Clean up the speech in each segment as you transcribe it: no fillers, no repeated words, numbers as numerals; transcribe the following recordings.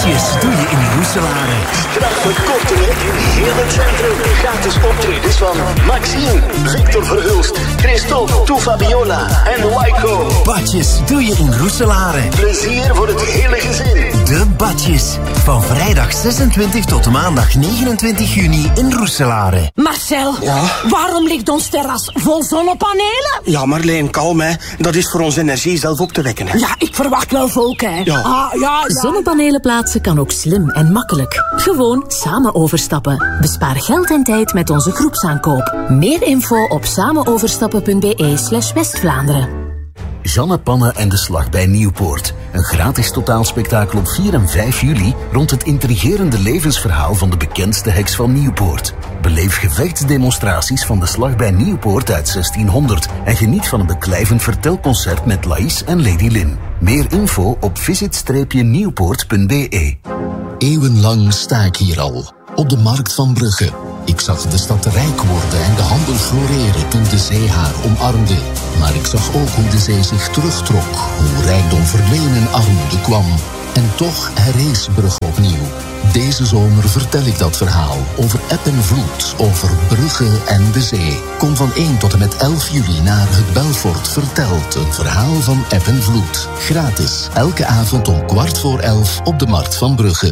badjes doe je in Roeselare. Straffe kortingen in heel het centrum. Gratis optredens van Maxime, Victor Verhulst, Christophe, Tu Fabiola en Waiko. Badjes doe je in Roeselare. Plezier voor het hele gezin. De badjes. Van vrijdag 26 tot maandag 29 juni in Roeselare. Marcel, waarom ligt ons terras vol zonnepanelen? Ja, Marleen, kalm hè. Dat is voor onze energie zelf op te wekken. Hè. Ja, ik verwacht wel volk hè. Ja. Zonnepanelen plaatsen kan ook slim en makkelijk. Gewoon samen overstappen. Bespaar geld en tijd met onze groepsaankoop. Meer info op samenoverstappen.be/West-Vlaanderen. Jeanne Panne en de Slag bij Nieuwpoort. Een gratis totaalspektakel op 4 en 5 juli rond het intrigerende levensverhaal van de bekendste heks van Nieuwpoort. Beleef gevechtsdemonstraties van de Slag bij Nieuwpoort uit 1600 en geniet van een beklijvend vertelconcert met Laïs en Lady Lynn. Meer info op visit-nieuwpoort.be. Eeuwenlang sta ik hier al, op de markt van Brugge. Ik zag de stad rijk worden en de handel floreren toen de zee haar omarmde. Maar ik zag ook hoe de zee zich terugtrok, hoe rijkdom verdween en armoede kwam. En toch herrees Brugge opnieuw. Deze zomer vertel ik dat verhaal over eb en vloed, over Brugge en de zee. Kom van 1 tot en met 11 juli naar het Belfort vertelt. Een verhaal van eb en vloed. Gratis, elke avond om 11:15 op de markt van Brugge.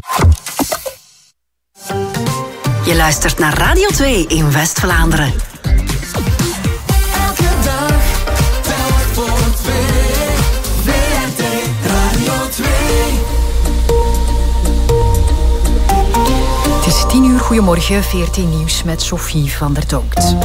Je luistert naar Radio 2 in West-Vlaanderen. Elke dag, telk voor 2. VRT Radio 2. Het is 10 uur, goedemorgen, VRT Nieuws met Sophie van der Donkt.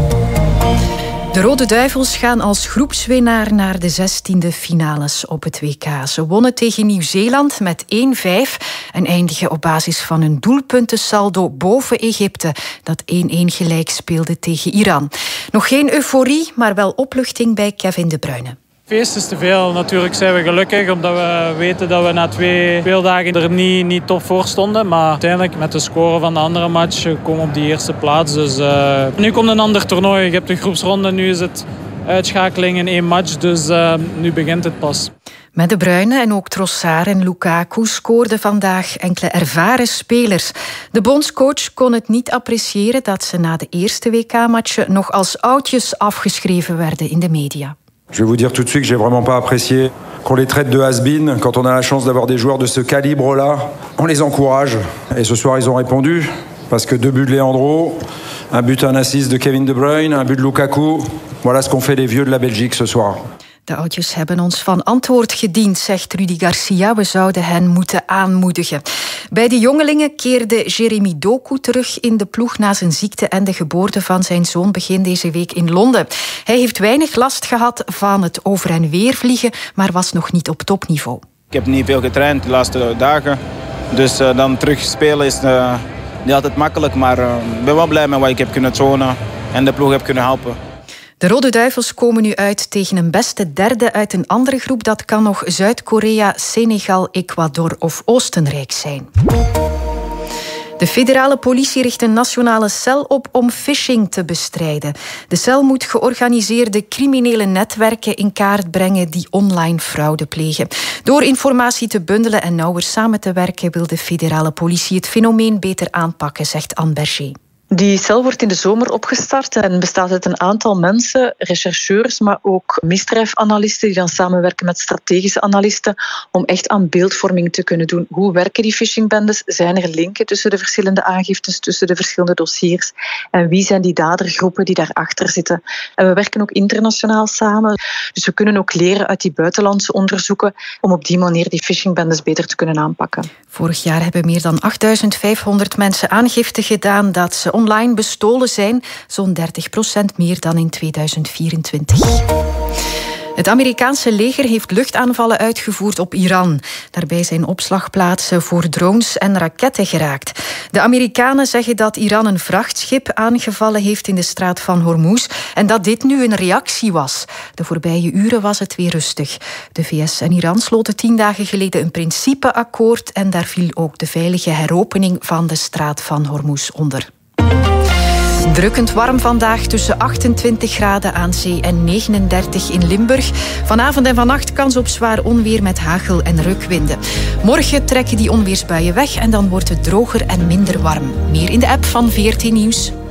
De Rode Duivels gaan als groepswinnaar naar de 16e finales op het WK. Ze wonnen tegen Nieuw-Zeeland met 1-5 en eindigen op basis van een doelpuntensaldo boven Egypte, dat 1-1 gelijk speelde tegen Iran. Nog geen euforie, maar wel opluchting bij Kevin De Bruyne. Feest is te veel. Natuurlijk zijn we gelukkig omdat we weten dat we na 2 speeldagen er niet top voor stonden. Maar uiteindelijk met de score van de andere match komen we op die eerste plaats. Dus nu komt een ander toernooi. Je hebt de groepsronde, nu is het uitschakeling in 1 match. Dus nu begint het pas. Met De Bruyne en ook Trossard en Lukaku scoorden vandaag enkele ervaren spelers. De bondscoach kon het niet appreciëren dat ze na de eerste WK-matchen nog als oudjes afgeschreven werden in de media. Je vais vous dire tout de suite que j'ai vraiment pas apprécié qu'on les traite de has-been. Quand on a la chance d'avoir des joueurs de ce calibre-là, on les encourage. Et ce soir, ils ont répondu. Parce que 2 buts de Leandro, un but, un assist de Kevin De Bruyne, un but de Lukaku. Voilà ce qu'ont fait les vieux de la Belgique ce soir. De oudjes hebben ons van antwoord gediend, zegt Rudy Garcia. We zouden hen moeten aanmoedigen. Bij de jongelingen keerde Jeremy Doku terug in de ploeg na zijn ziekte en de geboorte van zijn zoon begin deze week in Londen. Hij heeft weinig last gehad van het over en weer vliegen, maar was nog niet op topniveau. Ik heb niet veel getraind de laatste dagen. Dus dan terug spelen is niet altijd makkelijk. Maar ik ben wel blij met wat ik heb kunnen tonen en de ploeg heb kunnen helpen. De Rode Duivels komen nu uit tegen een beste derde uit een andere groep. Dat kan nog Zuid-Korea, Senegal, Ecuador of Oostenrijk zijn. De federale politie richt een nationale cel op om phishing te bestrijden. De cel moet georganiseerde criminele netwerken in kaart brengen die online fraude plegen. Door informatie te bundelen en nauwer samen te werken wil de federale politie het fenomeen beter aanpakken, zegt Anne Berger. Die cel wordt in de zomer opgestart en bestaat uit een aantal mensen, rechercheurs, maar ook misdrijfanalisten die dan samenwerken met strategische analisten om echt aan beeldvorming te kunnen doen. Hoe werken die phishingbendes? Zijn er linken tussen de verschillende aangiftes, tussen de verschillende dossiers? En wie zijn die dadergroepen die daarachter zitten? En we werken ook internationaal samen, dus we kunnen ook leren uit die buitenlandse onderzoeken om op die manier die phishingbendes beter te kunnen aanpakken. Vorig jaar hebben meer dan 8.500 mensen aangifte gedaan dat ze online bestolen zijn, zo'n 30% meer dan in 2024. Het Amerikaanse leger heeft luchtaanvallen uitgevoerd op Iran. Daarbij zijn opslagplaatsen voor drones en raketten geraakt. De Amerikanen zeggen dat Iran een vrachtschip aangevallen heeft in de straat van Hormuz en dat dit nu een reactie was. De voorbije uren was het weer rustig. De VS en Iran sloten 10 dagen geleden een principeakkoord en daar viel ook de veilige heropening van de straat van Hormuz onder. Drukkend warm vandaag, tussen 28 graden aan zee en 39 in Limburg. Vanavond en vannacht kans op zwaar onweer met hagel en rukwinden. Morgen trekken die onweersbuien weg en dan wordt het droger en minder warm. Meer in de app van VRT Nieuws.